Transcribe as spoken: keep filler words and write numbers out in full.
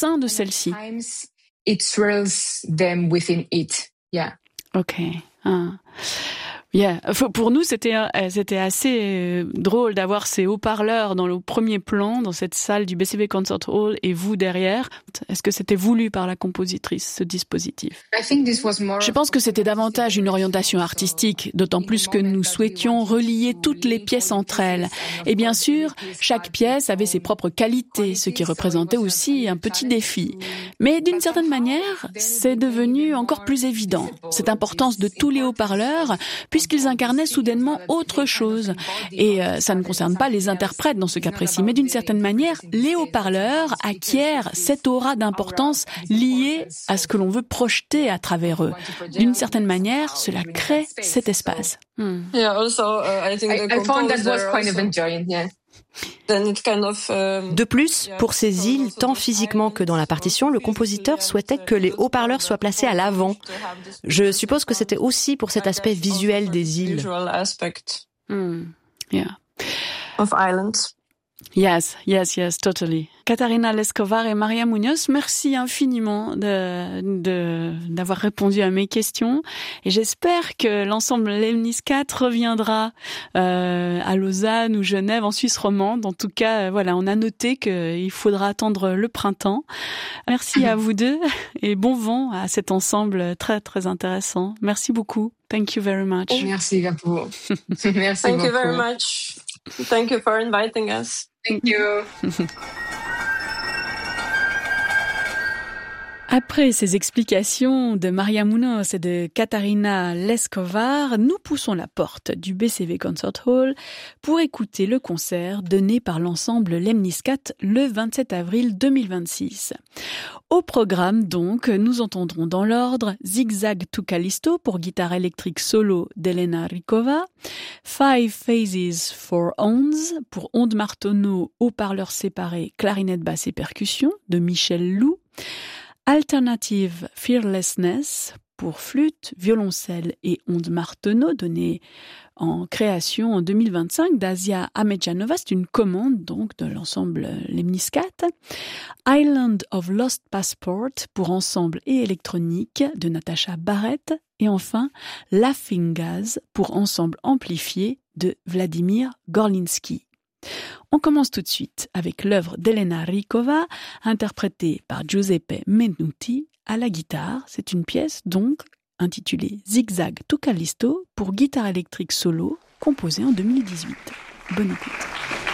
sein de celle-ci. It swirls them within it. Yeah. Ok. Ah. Yeah. Pour nous, c'était c'était assez drôle d'avoir ces haut-parleurs dans le premier plan, dans cette salle du B C V Concert Hall, et vous derrière. Est-ce que c'était voulu par la compositrice, ce dispositif? Je pense que c'était davantage une orientation artistique, d'autant plus que nous souhaitions relier toutes les pièces entre elles. Et bien sûr, chaque pièce avait ses propres qualités, ce qui représentait aussi un petit défi. Mais d'une certaine manière, c'est devenu encore plus évident. Cette importance de tous les haut-parleurs, puisqu'ils incarnaient soudainement autre chose. Et euh, ça ne concerne pas les interprètes dans ce cas précis, mais d'une certaine manière, les haut-parleurs acquièrent cette aura d'importance liée à ce que l'on veut projeter à travers eux. D'une certaine manière, cela crée cet espace. Hmm. Yeah, also, uh, I think the I found that was kind of enjoying, yeah. De plus, pour ces îles, tant physiquement que dans la partition, le compositeur souhaitait que les haut-parleurs soient placés à l'avant. Je suppose que c'était aussi pour cet aspect visuel des îles. Mm. Yeah. Of islands. Yes, yes, yes, totally. Catarina Lescovar et Maria Munoz, merci infiniment de, de, d'avoir répondu à mes questions. Et j'espère que l'ensemble Lemniscat reviendra euh, à Lausanne ou Genève, en Suisse romande. En tout cas, euh, voilà, on a noté qu'il faudra attendre le printemps. Merci à vous deux et bon vent à cet ensemble très, très intéressant. Merci beaucoup. Thank you very much. Merci à vous. Merci Thank beaucoup. you very much. Thank you for inviting us. Thank you. Après ces explications de Maria Munoz et de Catarina Lescovar, nous poussons la porte du B C V Concert Hall pour écouter le concert donné par l'ensemble Lemniscat le vingt-sept avril deux mille vingt-six. Au programme, donc, nous entendrons dans l'ordre Zigzag to Callisto pour guitare électrique solo d'Elena Rykova, Five Phases for Horns pour ondes marteau, haut-parleurs séparés, clarinette basse et percussion de Michel Lou, Alternative Fearlessness pour flûte, violoncelle et ondes marteau donnée en création en deux mille vingt-cinq d'Asia Amejanova, c'est une commande donc de l'ensemble Lemniscat. Island of Lost Passport pour ensemble et électronique de Natasha Barrett. Et enfin, Laughing Gas pour ensemble amplifié de Vladimir Gorlinsky. On commence tout de suite avec l'œuvre d'Elena Rykova, interprétée par Giuseppe Menuti à la guitare. C'est une pièce donc intitulée Zigzag to Callisto pour guitare électrique solo, composée en deux mille dix-huit. Bonne écoute.